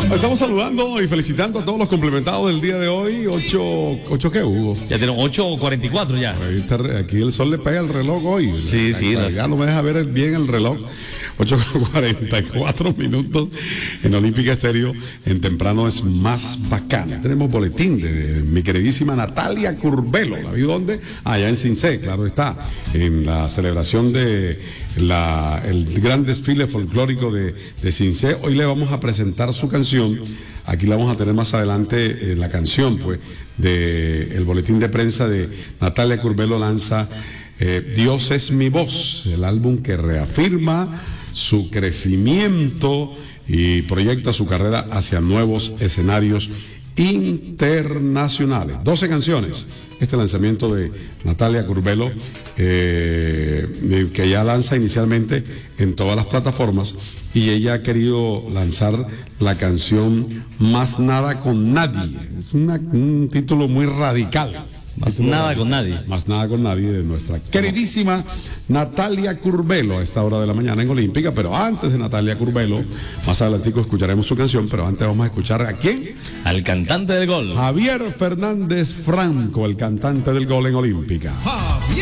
Estamos saludando y felicitando a todos los complementados del día de hoy. 8 ¿qué, Hugo? Ya tenemos 8:44 ya. Aquí el sol le pega el reloj hoy. Sí. Ya no me deja ver bien el reloj. 8:44 minutos en Olímpica Estéreo. En temprano es más bacana. Tenemos boletín de mi queridísima Natalia Curbelo. ¿La vi dónde? Allá en Cincé, claro está. En la celebración de el gran desfile folclórico de Cincé. Hoy le vamos a presentar su canción. Aquí la vamos a tener más adelante, la canción, pues, del boletín de prensa de Natalia Curbelo lanza Dios es mi voz, el álbum que reafirma su crecimiento y proyecta su carrera hacia nuevos escenarios internacionales. 12 canciones. Este lanzamiento de Natalia Curbelo, que ya lanza inicialmente en todas las plataformas, y ella ha querido lanzar la canción Más Nada con Nadie. Es un título muy radical. Más nada con nadie. Más nada con nadie, de nuestra queridísima Natalia Curbelo a esta hora de la mañana en Olímpica. Pero antes de Natalia Curbelo, más adelantico escucharemos su canción, pero antes vamos a escuchar ¿a quién? Al cantante del gol. Javier Fernández Franco, el cantante del gol en Olímpica.